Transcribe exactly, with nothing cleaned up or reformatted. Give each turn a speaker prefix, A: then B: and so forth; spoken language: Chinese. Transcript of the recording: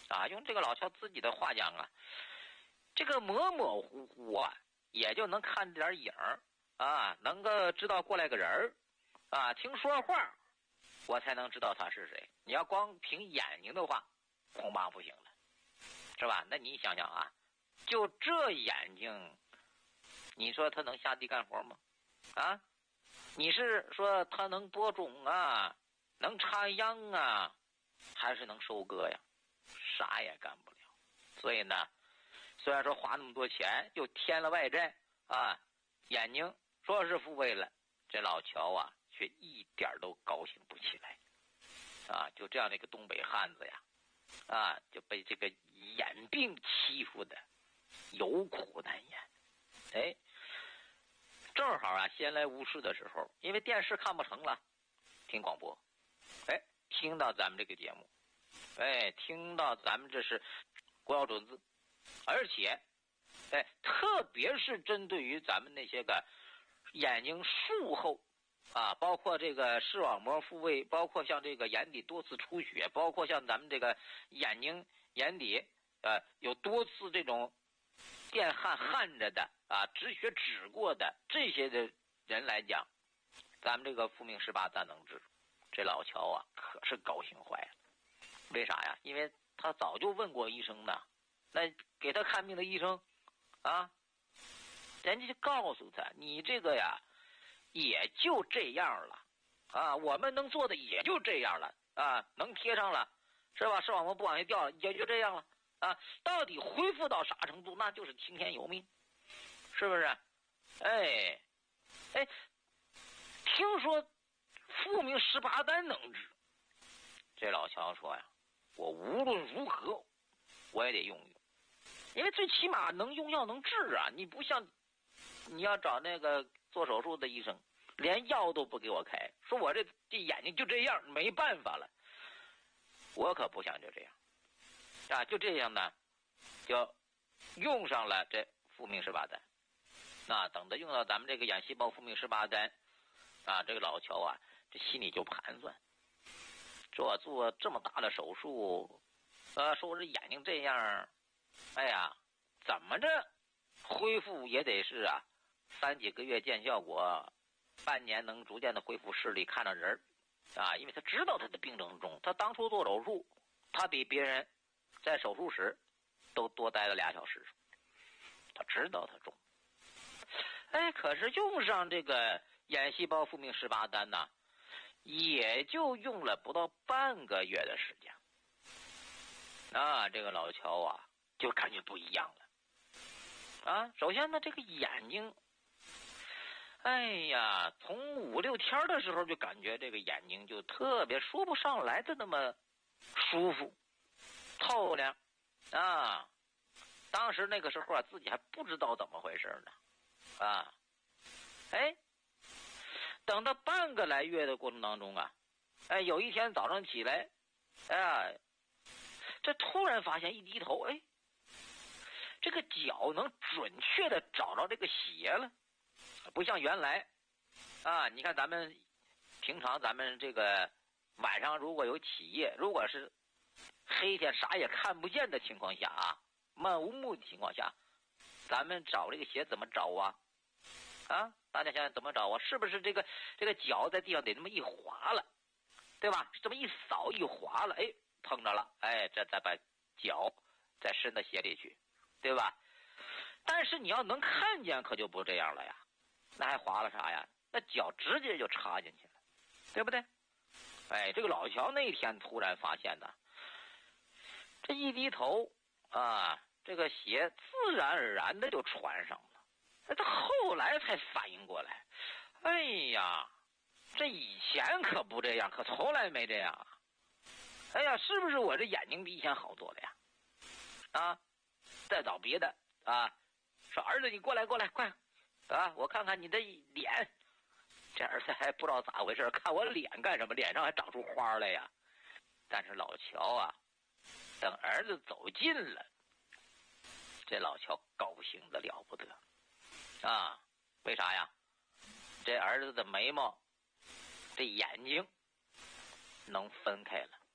A: 啊，用这个老乔自己的话讲啊，这个模模糊糊啊，也就能看点影儿啊，能够知道过来个人儿啊，听说话，我才能知道他是谁。你要光凭眼睛的话，恐怕不行了，是吧？那你想想啊，就这眼睛，你说他能下地干活吗？啊，你是说他能播种啊，能插秧啊，还是能收割呀？啥也干不了。所以呢，虽然说花那么多钱，又添了外债啊，眼睛说是复位了，这老乔啊，却一点都高兴不起来啊！就这样的一个东北汉子呀，啊，就被这个眼病欺负的有苦难言。哎，正好啊，闲来无事的时候，因为电视看不成了，听广播，哎，听到咱们这个节目，哎，听到咱们这是国药准字，而且，哎，特别是针对于咱们那些个眼睛术后啊，包括这个视网膜复位，包括像这个眼底多次出血，包括像咱们这个眼睛眼底呃有多次这种电焊焊着的啊，止血止过的这些的人来讲，咱们这个复命十八单能治，这老乔啊可是高兴坏了。为啥呀？因为他早就问过医生呢，那给他看病的医生啊，人家就告诉他，你这个呀也就这样了啊，我们能做的也就这样了啊，能贴上了是吧？视网膜不往下掉也就这样了啊，到底恢复到啥程度，那就是听天由命，是不是？哎哎，听说复命十八单能治，这老乔说呀，我无论如何我也得用用，因为最起码能用药能治啊！你不像你要找那个做手术的医生，连药都不给我开，说我这这眼睛就这样，没办法了。我可不想就这样啊！就这样呢，就用上了这复命十八单。那等到用到咱们这个眼细胞复命十八单啊，这个老乔啊，这心里就盘算，说我做这么大的手术，呃，说我这眼睛这样，哎呀，怎么着恢复也得是啊，三几个月见效果，半年能逐渐的恢复视力，看到人啊，因为他知道他的病症重，他当初做手术，他比别人在手术室都多待了俩小时，他知道他重。哎，可是用上这个眼细胞复命十八单呢，也就用了不到半个月的时间。啊，这个老乔啊，就感觉不一样了。啊，首先呢，这个眼睛，哎呀，从五六天的时候就感觉这个眼睛就特别说不上来的那么舒服、透亮啊。当时那个时候啊，自己还不知道怎么回事呢。啊，哎，等到半个来月的过程当中啊，哎，有一天早上起来，哎，这突然发现一低头，哎，这个脚能准确的找到这个血了，不像原来啊，你看咱们平常咱们这个晚上如果有起夜，如果是黑天啥也看不见的情况下啊，漫无目的情况下，咱们找这个血怎么找啊？啊，大家想想怎么找啊？是不是这个这个脚在地上得这么一划了，对吧？这么一扫一划了，哎，碰着了，哎，这再把脚再伸到鞋里去，对吧？但是你要能看见，可就不这样了呀。那还划了啥呀？那脚直接就插进去了，对不对？哎，这个老乔那天突然发现呢，这一低头啊，这个鞋自然而然的就穿上了。他后来才反应过来，哎呀，这以前可不这样，可从来没这样啊！哎呀，是不是我这眼睛比以前好多了呀？啊，再找别的啊，说儿子你过来过来快啊，我看看你的脸。这儿子还不知道咋回事，看我脸干什么？脸上还长出花来呀！但是老乔啊，等儿子走近了，这老乔高兴的了不得。啊，为啥呀？这儿子的眉毛，这眼睛能分开了。